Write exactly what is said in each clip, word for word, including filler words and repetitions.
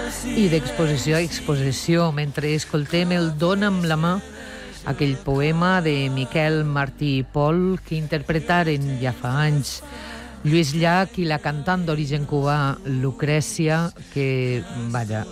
I d'exposició a exposició, mentre escoltem el Dóna'm la mà, aquell poema de Miquel Martí i Pol que interpretaren ja fa anys Lluís Llach i la cantant d'origen cubà Lucrècia, que, vaja,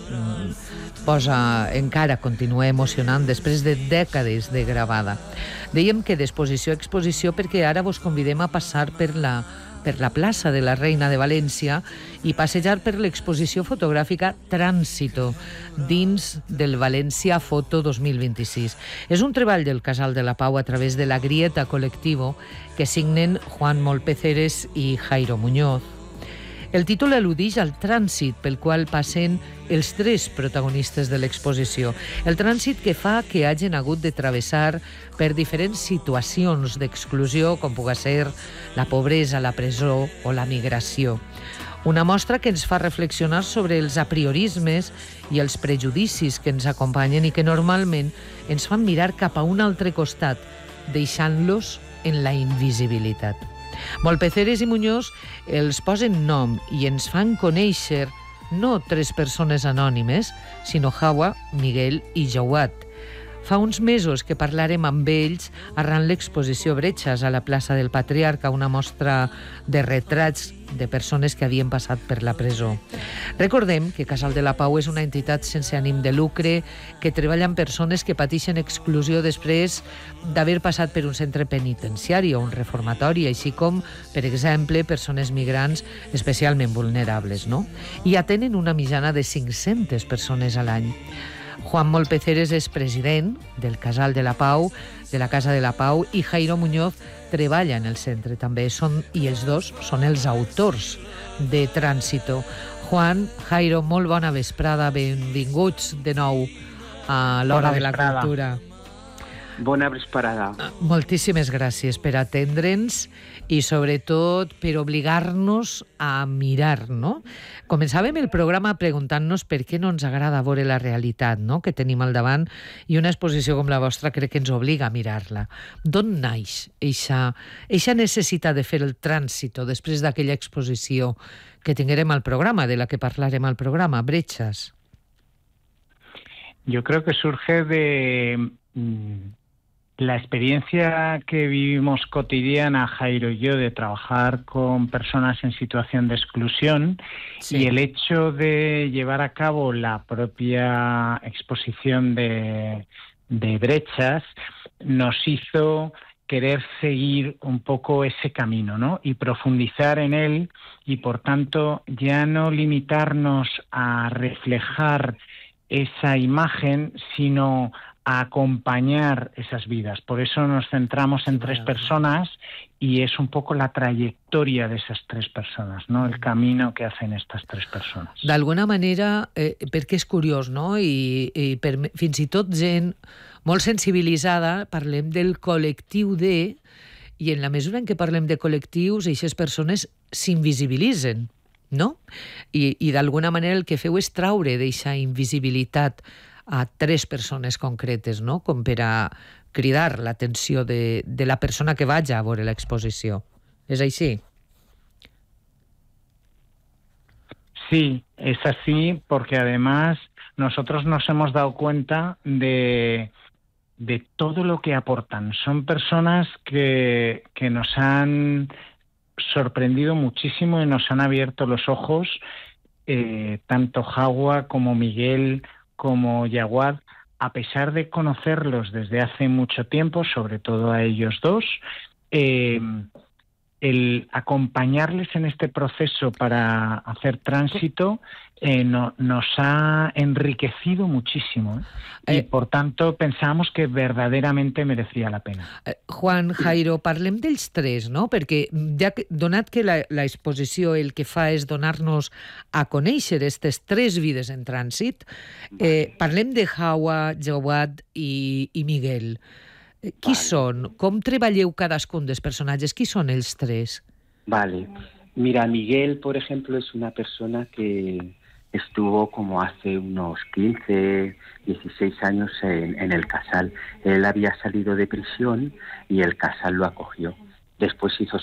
posa, encara continua emocionant després de dècades de gravada. Dèiem que d'exposició a exposició perquè ara vos convidem a passar per la per la plaça de la Reina de València i passejar per l'exposició fotogràfica Tránsito, dins del València Foto dos mil vint-i-sis. És un treball del Casal de la Pau a través de la Grieta Colectivo que signen Juan Molpeceres i Jairo Muñoz. El títol al·ludix al trànsit pel qual passen els tres protagonistes de l'exposició. El trànsit que fa que hagin hagut de travessar per diferents situacions d'exclusió, com puga ser la pobresa, la presó o la migració. Una mostra que ens fa reflexionar sobre els apriorismes i els prejudicis que ens acompanyen i que normalment ens fan mirar cap a un altre costat, deixant-los en la invisibilitat. Molpeceres i Muñoz els posen nom i ens fan conèixer no tres persones anònimes, sinó Hawa, Miguel i Jawad. Fa uns mesos que parlarem amb ells arran l'exposició Bretxes a la plaça del Patriarca, una mostra de retrats de persones que havien passat per la presó. Recordem que Casal de la Pau és una entitat sense ànim de lucre que treballa amb persones que pateixen exclusió després d'haver passat per un centre penitenciari o un reformatori, així com, per exemple, persones migrants especialment vulnerables, no? I atenen una mitjana de cinc-centes persones a l'any. Juan Molpeceres és president del Casal de la Pau, de la Casa de la Pau, i Jairo Muñoz treballa en el centre també, són, i els dos són els autors de Tránsito. Juan, Jairo, molt bona vesprada, benvinguts de nou a l'Hora de la Cultura. Bona vesprada. Moltíssimes gràcies per atendre'ns i sobretot per obligar-nos a mirar, no? Començàvem el programa preguntant-nos per què no ens agrada veure la realitat, no?, que tenim al davant, i una exposició com la vostra crec que ens obliga a mirar-la. D'on naix eixa, eixa necessitat de fer el trànsito després d'aquella exposició que tinguérem al programa, de la que parlarem al programa, Bretxes? Yo creo que surge de la experiencia que vivimos cotidiana, Jairo y yo, de trabajar con personas en situación de exclusión, sí. Y el hecho de llevar a cabo la propia exposición de, de Bretxes nos hizo querer seguir un poco ese camino, ¿no? Y profundizar en él y, por tanto, ya no limitarnos a reflejar esa imagen, sino a acompañar esas vidas. Por eso nos centramos en tres personas y es un poco la trayectoria de esas tres personas, ¿no? El camino que hacen estas tres persones. D'alguna manera, eh, perquè és curiós, no? I, i per, fins i tot gent molt sensibilitzada, parlem del col·lectiu de, i en la mesura en què parlem de col·lectius, aquestes persones s'invisibilitzen, no? I, i d'alguna manera el que feu és traure d'aquesta invisibilitat a tres persones concretes, no?, com per a cridar l'atenció de, de la persona que vagi a veure l'exposició. ¿Es així? Sí, es así porque además nosotros nos hemos dado cuenta de, de todo lo que aportan. Son personas que, que nos han sorprendido muchísimo y nos han abierto los ojos, eh, tanto Hawa como Miguel como Jawad, a pesar de conocerlos desde hace mucho tiempo, sobre todo a ellos dos, eh, el acompañarles en este proceso para hacer tránsito eh, no, nos ha enriquecido muchísimo, ¿eh? Y eh, por tanto pensamos que verdaderamente merecía la pena. Eh, Juan, Jairo, parlem dels tres, no? Perquè ja que, donat que la, la exposició el que fa és donar-nos a conèixer aquestes tres vides en trànsit, eh, parlem de Hawa, Jawad i, i Miguel. Qui vale. Són? Com treballeu cadascun dels personatges? Qui són els tres? Vale. Mira, Miguel, por ejemplo, es una persona que estuvo como hace unos quince, dieciséis años en, en el Casal. Él había salido de prisión y el Casal lo acogió. Después hizo